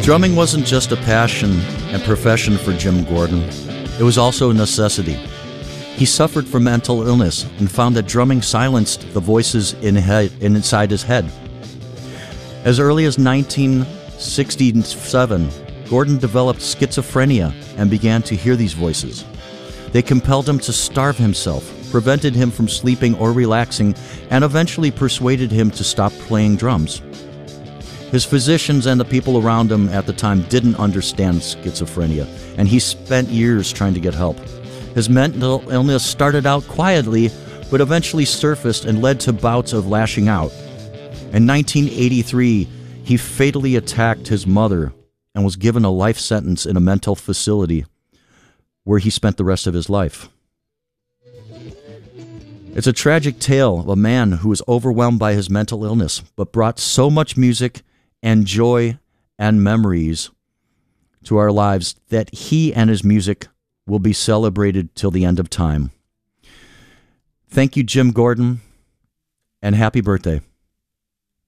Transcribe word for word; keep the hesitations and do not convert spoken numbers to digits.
Drumming wasn't just a passion and profession for Jim Gordon. It was also a necessity. He suffered from mental illness and found that drumming silenced the voices in head, inside his head. As early as nineteen sixty-seven, Gordon developed schizophrenia and began to hear these voices. They compelled him to starve himself, prevented him from sleeping or relaxing, and eventually persuaded him to stop playing drums. His physicians and the people around him at the time didn't understand schizophrenia, and he spent years trying to get help. His mental illness started out quietly, but eventually surfaced and led to bouts of lashing out. In nineteen eighty-three, he fatally attacked his mother and was given a life sentence in a mental facility where he spent the rest of his life. It's a tragic tale of a man who was overwhelmed by his mental illness, but brought so much music and joy and memories to our lives that he and his music will be celebrated till the end of time. Thank you, Jim Gordon, and happy birthday.